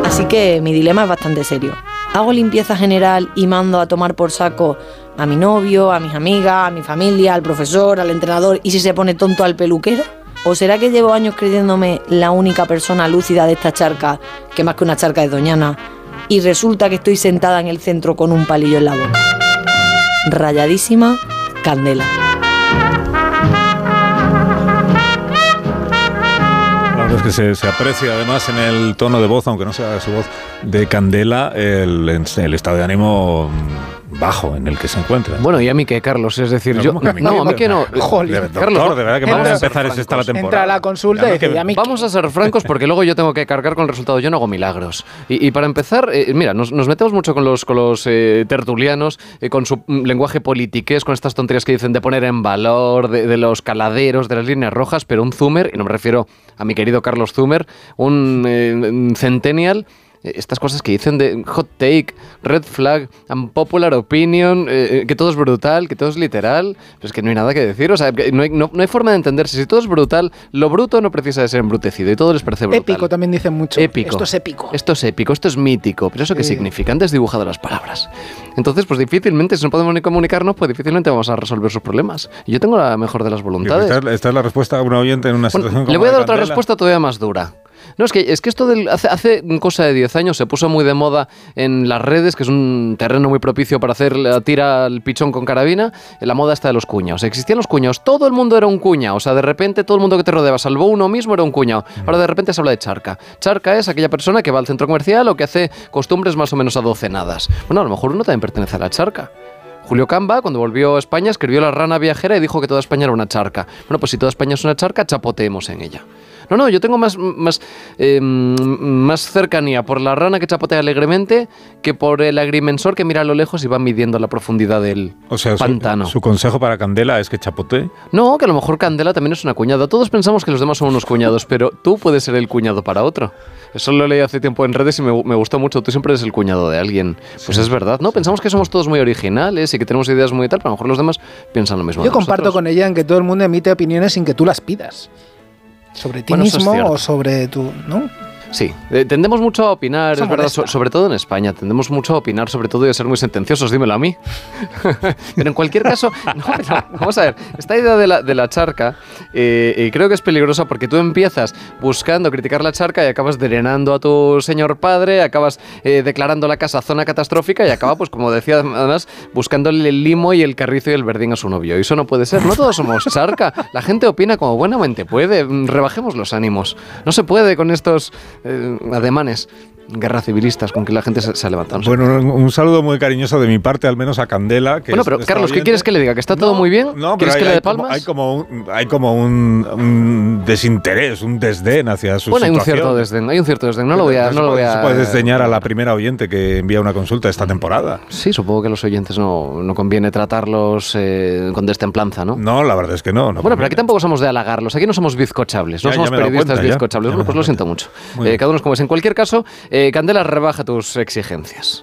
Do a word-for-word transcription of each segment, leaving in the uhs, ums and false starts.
Así que mi dilema es bastante serio. ¿Hago limpieza general y mando a tomar por saco a mi novio, a mis amigas, a mi familia, al profesor, al entrenador y si se pone tonto al peluquero? ¿O será que llevo años creyéndome la única persona lúcida de esta charca, que más que una charca es Doñana, y resulta que estoy sentada en el centro con un palillo en la boca? Rayadísima, Candela. Es que se, se aprecia además en el tono de voz, aunque no sea su voz, de Candela, el, el estado de ánimo bajo en el que se encuentra. Bueno, y a mí que Carlos, es decir, no, yo... A mí no, a mí que no. Joder, doctor, Carlos, de verdad que vamos a empezar es esta la temporada. Entra a la consulta y dice, a mí... Vamos a ser francos porque luego yo tengo que cargar con el resultado, yo no hago milagros. Y, y para empezar, eh, mira, nos, nos metemos mucho con los, con los eh, tertulianos, eh, con su lenguaje politiqués, con estas tonterías que dicen de poner en valor, de, de los caladeros, de las líneas rojas, pero un Zumer, y no me refiero a mi querido Carlos Zumer, un eh, centennial... Estas cosas que dicen de hot take, red flag, unpopular opinion, eh, que todo es brutal, que todo es literal, pues que no hay nada que decir, o sea, que no, hay, no, no hay forma de entenderse. Si todo es brutal, lo bruto no precisa de ser embrutecido y todo les parece brutal. Épico también dicen mucho. Épico. Esto es épico. Esto es épico, esto es mítico, pero ¿eso qué sí. significa? Antes dibujado las palabras. Entonces, pues difícilmente, si no podemos ni comunicarnos, pues difícilmente vamos a resolver sus problemas. Y yo tengo la mejor de las voluntades. Esta, esta es la respuesta a una oyente en una situación bueno, como le voy a dar otra Candela. respuesta todavía más dura. No, es que, es que esto del, hace, hace cosa de diez años se puso muy de moda en las redes, que es un terreno muy propicio para hacer la tira al pichón con carabina, la moda esta de los cuñados. Existían los cuñados, todo el mundo era un cuñado, o sea, de repente todo el mundo que te rodeaba, salvo uno mismo, era un cuñado. Ahora de repente se habla de charca. Charca es aquella persona que va al centro comercial o que hace costumbres más o menos adocenadas. Bueno, a lo mejor uno también pertenece a la charca. Julio Camba, cuando volvió a España, escribió La rana viajera y dijo que toda España era una charca. Bueno, pues si toda España es una charca, chapoteemos en ella. No, no, yo tengo más, más, eh, más cercanía por la rana que chapotea alegremente que por el agrimensor que mira a lo lejos y va midiendo la profundidad del o sea, pantano. Su, su consejo para Candela es que chapotee. No, que a lo mejor Candela también es una cuñada. Todos pensamos que los demás son unos cuñados, pero tú puedes ser el cuñado para otro. Eso lo leí hace tiempo en redes y me, me gustó mucho. Tú siempre eres el cuñado de alguien. Pues sí. Es verdad, ¿no? Pensamos que somos todos muy originales y que tenemos ideas muy tal, pero a lo mejor los demás piensan lo mismo. Yo comparto con ella en que todo el mundo emite opiniones sin que tú las pidas. Sobre ti bueno, mismo o sobre tu... ¿no? Sí, eh, tendemos mucho a opinar, Eso es verdad, molesta. so, sobre todo en España, tendemos mucho a opinar, sobre todo y a ser muy sentenciosos, dímelo a mí. Pero en cualquier caso, no, pero, vamos a ver, esta idea de la, de la charca eh, eh, creo que es peligrosa porque tú empiezas buscando criticar la charca y acabas drenando a tu señor padre, acabas eh, declarando la casa zona catastrófica y acaba, pues como decía, además, buscándole el limo y el carrizo y el verdín a su novio. Y eso no puede ser, no todos somos charca, la gente opina como buenamente puede, rebajemos los ánimos. No se puede con estos... Eh, ademanes guerra civilistas con que la gente se, se ha levantado. Bueno, un, un saludo muy cariñoso de mi parte, al menos a Candela. Que bueno, pero Carlos, oyente. ¿Qué quieres que le diga? ¿Que está todo no, muy bien? No, ¿Quieres pero hay, que le dé hay palmas? Como, hay como, un, hay como un, un desinterés, un desdén hacia su bueno, situación. Bueno, hay un cierto desdén, hay un cierto desdén. No lo voy a... No, no lo voy a se puede desdeñar a la primera oyente que envía una consulta esta temporada. Sí, supongo que a los oyentes no, no conviene tratarlos eh, con destemplanza, ¿no? No, la verdad es que no. no bueno, conviene. pero aquí tampoco somos de halagarlos, aquí no somos bizcochables, no ya, somos ya periodistas cuenta, bizcochables. Ya, bueno, ya pues lo siento mucho. Eh, cada uno es como es. En cualquier caso, eh, Candela, rebaja tus exigencias.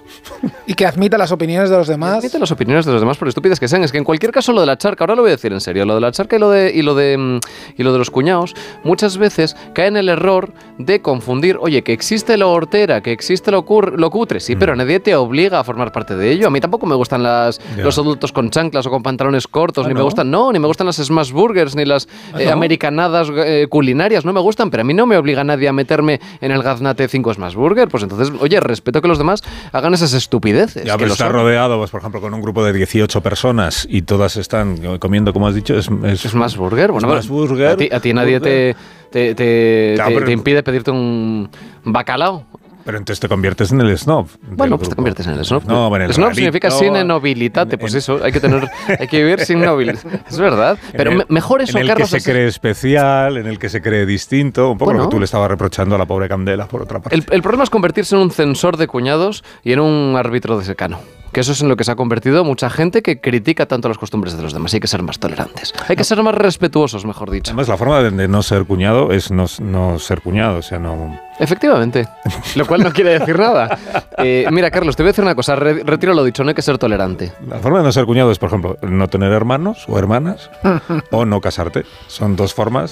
Y que admita las opiniones de los demás. Admite las opiniones de los demás, por estúpidas que sean. Es que en cualquier caso lo de la charca, ahora lo voy a decir en serio, lo de la charca y lo de y lo de y lo de los cuñados, muchas veces cae en el error de confundir, oye, que existe lo hortera, que existe lo, cur, lo cutre, sí, mm. pero nadie te obliga a formar parte de ello. A mí tampoco me gustan las yeah. los adultos con chanclas o con pantalones cortos, ah, ni ¿no? me gustan, no, ni me gustan las smash burgers, ni las ah, eh, ¿no? americanadas eh, culinarias, no me gustan, pero a mí no me obliga nadie a meterme en el gaznate cinco smash burger, pues entonces, oye, respeto que los demás hagan esas estupideces. Ya, pero está rodeado, pues, por ejemplo, con un grupo de dieciocho personas y todas están comiendo, como has dicho, es... Es, es más burger. Bueno, más burger. A ti, a ti nadie te, te, te, ya, te, te impide pedirte un bacalao. Pero entonces te conviertes en el snob. Bueno, pues te conviertes en el snob. No, bueno, el snob rarito, significa sin nobilitate, pues en, eso, hay que tener, hay que vivir sin nobilitate. Es verdad. Pero el, mejor eso, en el Carlos. que se cree especial, en el que se cree distinto, un poco bueno, lo que tú le estabas reprochando a la pobre Candela, por otra parte. El, el problema es convertirse en un censor de cuñados y en un árbitro de secano. Que eso es en lo que se ha convertido mucha gente que critica tanto las costumbres de los demás. Hay que ser más tolerantes. Hay que ser más respetuosos, mejor dicho. Además, la forma de, de no ser cuñado es no, no ser cuñado, o sea, no... Efectivamente, lo cual no quiere decir nada. Eh, mira, Carlos, te voy a decir una cosa, re, retiro lo dicho, no hay que ser tolerante. La forma de no ser cuñado es, por ejemplo, no tener hermanos o hermanas o no casarte. Son dos formas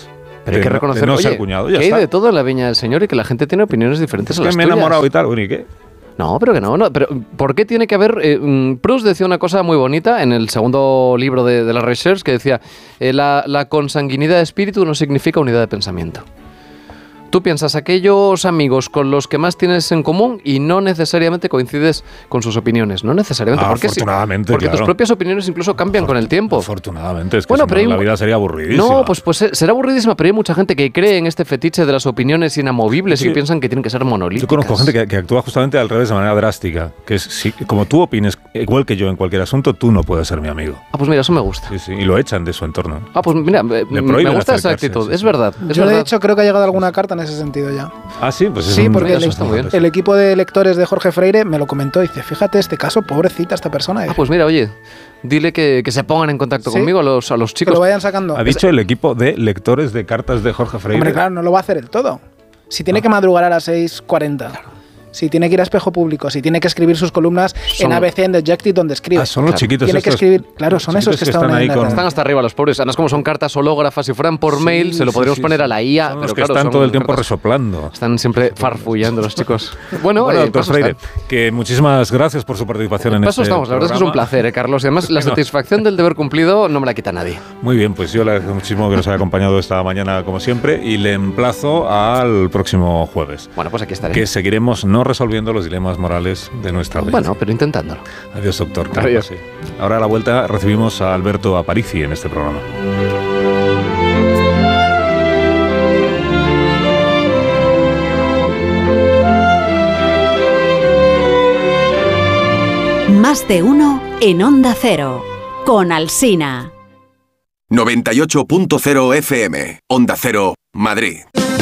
Pero hay que reconocer, de no oye, ser cuñado. Ya que hay está. de todo en la viña del Señor y que la gente tiene opiniones diferentes Es a que las me he tuyas. enamorado y tal, bueno, ¿y qué? No, pero que no, no. Pero ¿por qué tiene que haber...? Eh, Proust decía una cosa muy bonita en el segundo libro de, de la Recherche, que decía, eh, la, la consanguinidad de espíritu no significa unidad de pensamiento. Tú piensas aquellos amigos con los que más tienes en común y no necesariamente coincides con sus opiniones. No necesariamente. Ah, porque afortunadamente, sí, Porque claro. tus propias opiniones incluso cambian con el tiempo. Afortunadamente, es que Bueno, si pero no, hay la un- vida sería aburridísima. No, pues, pues será aburridísima, pero hay mucha gente que cree en este fetiche de las opiniones inamovibles Sí. y que piensan que tienen que ser monolíticas. Yo conozco gente que, que actúa justamente al revés, de manera drástica. Que es, si, como tú opines igual que yo en cualquier asunto, tú no puedes ser mi amigo. Ah, pues mira, eso me gusta. Sí, sí, y lo echan de su entorno. Ah, pues mira, me, me prohíben gusta esa acercarse, actitud. sí, Es sí. verdad. es Yo, de verdad. hecho, creo que ha llegado alguna carta en ese sentido ya. Ah, sí, pues es Sí, un- porque eso el, está muy bien. el equipo de lectores de Jorge Freire me lo comentó y dice, fíjate este caso, pobrecita esta persona. Ah, pues mira, oye, dile que, que se pongan en contacto Sí. conmigo a los, a los que chicos. lo vayan sacando. Ha dicho el equipo de lectores de cartas de Jorge Freire. Hombre, claro, no lo va a hacer el todo. Si tiene que madrugar a las seis cuarenta, si tiene que ir a Espejo Público, si tiene que escribir sus columnas Son- en A B C en The Objective donde escribe. Ah, son los Claro. chiquitos Tiene que estos. escribir, claro, son Chiquitos esos que, están ahí en la con... red. Están hasta arriba los pobres. Además, como son cartas hológrafas, si fueran por Sí, mail, se lo sí, podríamos sí, poner sí. a la I A. Son pero los que claro, están son todo el tiempo cartas- resoplando. Están siempre farfullando los chicos. Bueno, Bueno, eh, doctor paso Freire, está. que muchísimas gracias por su participación en Paso este estamos. La verdad es que es un programa. placer, eh, Carlos. Y además, la No. satisfacción del deber cumplido no me la quita nadie. Muy bien, pues yo le agradezco muchísimo que nos haya acompañado esta mañana, como siempre, y le emplazo al próximo jueves, Bueno, pues aquí estaré. que seguiremos no resolviendo los dilemas morales de nuestra audiencia. Bueno, pero intentándolo. Adiós, doctor. que lo Adiós. pase. Ahora a la vuelta recibimos a Alberto Aparici en este programa. Más de uno en Onda Cero, con Alsina. noventa y ocho punto cero F M, Onda Cero, Madrid.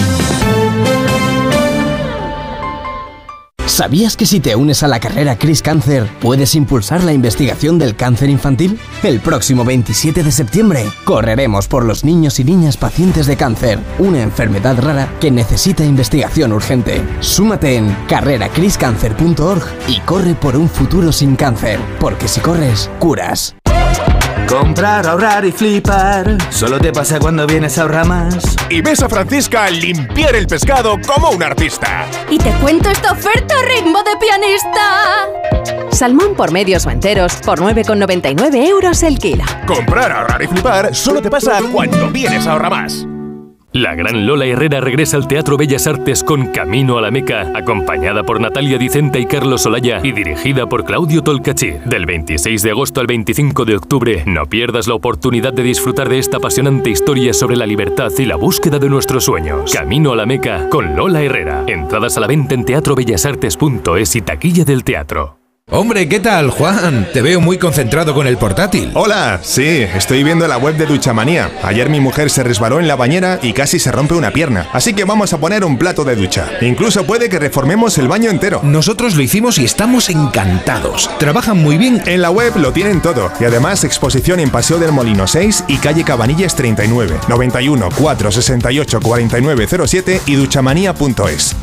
¿Sabías que si te unes a la carrera Cris Cáncer puedes impulsar la investigación del cáncer infantil? El próximo veintisiete de septiembre correremos por los niños y niñas pacientes de cáncer, una enfermedad rara que necesita investigación urgente. Súmate en carrera cris cáncer punto org y corre por un futuro sin cáncer, porque si corres, curas. Comprar, ahorrar y flipar. Solo te pasa cuando vienes a Ahorramás. Y ves a Francisca limpiar el pescado como un artista. Y te cuento esta oferta a ritmo de pianista. Salmón por medios o enteros por nueve con noventa y nueve euros el kilo. Comprar, ahorrar y flipar solo te pasa cuando vienes a Ahorramás. La gran Lola Herrera regresa al Teatro Bellas Artes con Camino a la Meca, acompañada por Natalia Dicenta y Carlos Olaya y dirigida por Claudio Tolcachir. Del veintiséis de agosto al veinticinco de octubre, no pierdas la oportunidad de disfrutar de esta apasionante historia sobre la libertad y la búsqueda de nuestros sueños. Camino a la Meca con Lola Herrera. Entradas a la venta en teatro bellas artes punto es y taquilla del teatro. Hombre, ¿qué tal, Juan? Te veo muy concentrado con el portátil. Hola, sí, estoy viendo la web de Duchamanía. Ayer mi mujer se resbaló en la bañera y casi se rompe una pierna. Así que vamos a poner un plato de ducha. Incluso puede que reformemos el baño entero. Nosotros lo hicimos y estamos encantados. Trabajan muy bien. En la web lo tienen todo. Y además exposición en Paseo del Molino seis y calle Cabanillas treinta y nueve. noventa y uno, cuatrocientos sesenta y ocho, cuarenta y nueve cero siete y duchamanía punto es.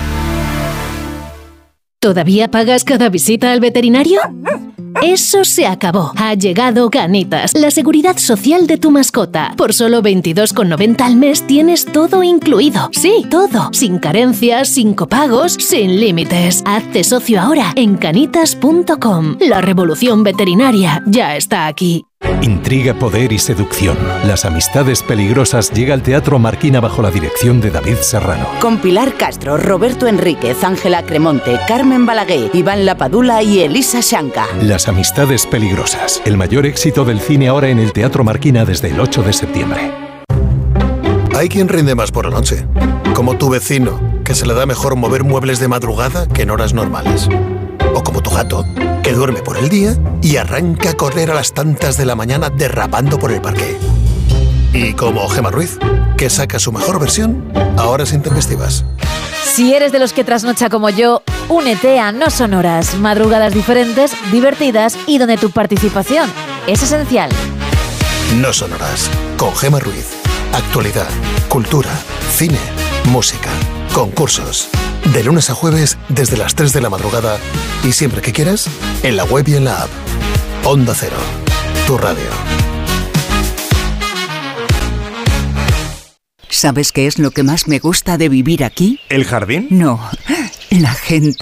¿Todavía pagas cada visita al veterinario? Eso se acabó. Ha llegado Canitas, la seguridad social de tu mascota. Por solo veintidós con noventa al mes tienes todo incluido. Sí, todo. Sin carencias, sin copagos, sin límites. Hazte socio ahora en canitas punto com. La revolución veterinaria ya está aquí. Intriga, poder y seducción. Las amistades peligrosas llega al Teatro Marquina bajo la dirección de David Serrano. Con Pilar Castro, Roberto Enríquez, Ángela Cremonte, Carmen Balaguer, Iván Lapadula y Elisa Shanka. Las amistades peligrosas. El mayor éxito del cine ahora en el Teatro Marquina desde el ocho de septiembre. Hay quien rinde más por la noche, como tu vecino, que se le da mejor mover muebles de madrugada que en horas normales. O como tu gato, que duerme por el día y arranca a correr a las tantas de la mañana derrapando por el parque. Y como Gemma Ruiz, que saca su mejor versión a horas intempestivas. Si eres de los que trasnocha como yo, únete a No Sonoras, madrugadas diferentes, divertidas y donde tu participación es esencial. No Sonoras, con Gemma Ruiz. Actualidad, cultura, cine, música, concursos. De lunes a jueves desde las tres de la madrugada y siempre que quieras, en la web y en la app. Onda Cero, tu radio. ¿Sabes qué es lo que más me gusta de vivir aquí? ¿El jardín? No, la gente.